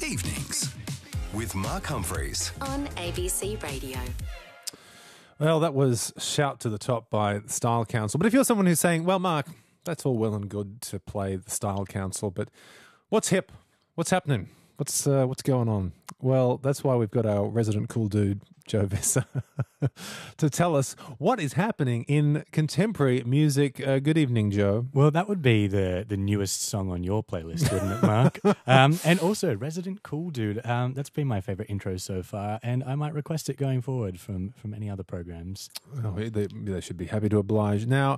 Evenings with Mark Humphreys on ABC Radio. Well, that was Shout to the Top by the Style Council. But if you're someone who's saying, well, Mark, that's all well and good to play the Style Council, but what's hip? What's happening? What's going on? Well, that's why we've got our resident cool dude, Joe Visser, to tell us what is happening in contemporary music. Good evening, Joe. Well, that would be the newest song on your playlist, wouldn't it, Mark? And also, resident cool dude. That's been my favourite intro so far, and I might request it going forward from any other programs. Oh, they should be happy to oblige. Now,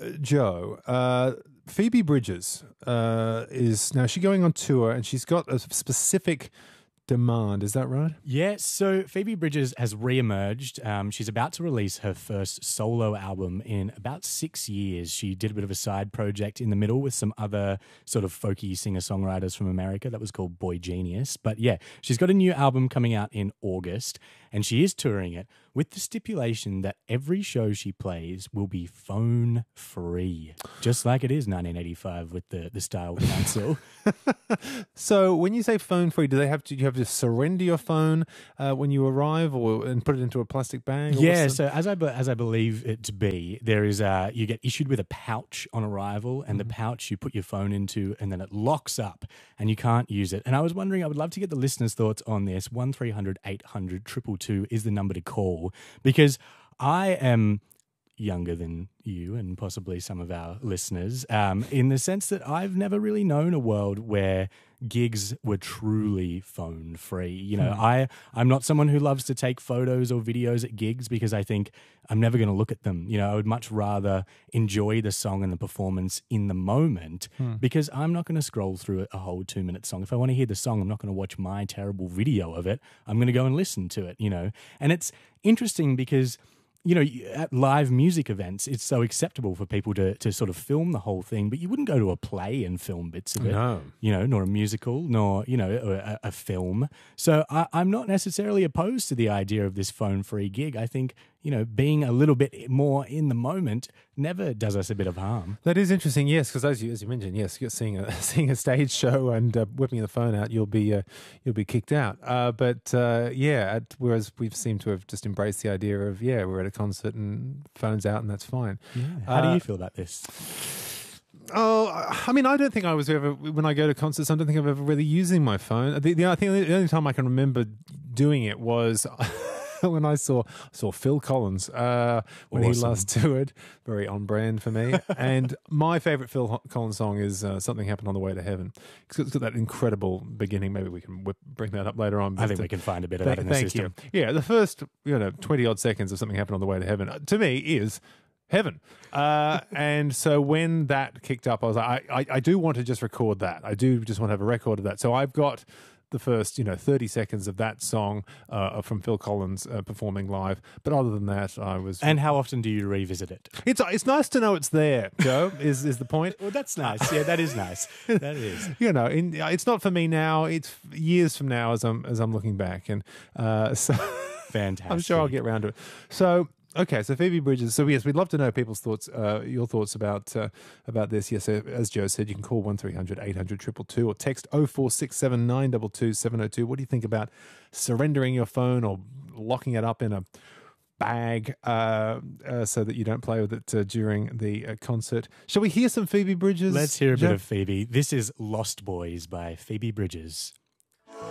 Joe, Phoebe Bridgers is she going on tour, and she's got a specific demand. Is that right? Yeah, so Phoebe Bridgers has re-emerged. She's about to release her first solo album in about 6 years. She did a bit of a side project in the middle with some other sort of folky singer-songwriters from America that was called Boy Genius. But yeah, she's got a new album coming out in August, and she is touring it with the stipulation that every show she plays will be phone free, just like it is 1985 with the Style Council. So when you say phone free, do you have to surrender your phone when you arrive, and put it into a plastic bag? Yeah, so as I believe it to be, there is you get issued with a pouch on arrival, and the pouch you put your phone into, and then it locks up, and you can't use it. And I was wondering, I would love to get the listeners' thoughts on this. 1300 800 222 is the number to call, because I am younger than you and possibly some of our listeners, in the sense that I've never really known a world where gigs were truly phone free. You know, I'm not someone who loves to take photos or videos at gigs because I think I'm never going to look at them. You know, I would much rather enjoy the song and the performance in the moment, because I'm not going to scroll through a whole 2-minute song. If I want to hear the song, I'm not going to watch my terrible video of it. I'm going to go and listen to it, you know. And it's interesting because, you know, at live music events, it's so acceptable for people to sort of film the whole thing, but you wouldn't go to a play and film bits of it, you know, nor a musical, nor, you know, a film. So I'm not necessarily opposed to the idea of this phone-free gig. I think, you know, being a little bit more in the moment never does us a bit of harm. That is interesting, yes, because as you mentioned, yes, you're seeing a stage show and whipping the phone out, you'll be kicked out. Whereas we've seemed to have just embraced the idea of we're at a concert and phones out and that's fine. Yeah. How do you feel about this? Oh, I mean, I don't think I was ever, when I go to concerts, I don't think I've ever really using my phone. The only time I can remember doing it was when I saw Phil Collins when he last toured. Very on brand for me. And my favourite Phil Collins song is Something Happened on the Way to Heaven. It's got that incredible beginning. Maybe we can bring that up later on. I think we can find a bit of that in the system. Thank you. Yeah, the first 20-odd seconds of Something Happened on the Way to Heaven, to me, is heaven. And so when that kicked up, I was like, I do want to just record that. I do just want to have a record of that. So I've got the first 30 seconds of that song from Phil Collins performing live. But other than that, I was... And how often do you revisit it? It's nice to know it's there, Joe, is the point. Well, that's nice. Yeah, that is nice. That is. It's not for me now. It's years from now as I'm looking back. And so... Fantastic. I'm sure I'll get around to it. So... Okay, so Phoebe Bridgers. So yes, we'd love to know people's thoughts, your thoughts about this. Yes, as Joe said, you can call 1300 800 222 or text 0467 922 702. What do you think about surrendering your phone or locking it up in a bag so that you don't play with it during the concert? Shall we hear some Phoebe Bridgers? Let's hear a bit of Phoebe. This is Lost Boys by Phoebe Bridgers.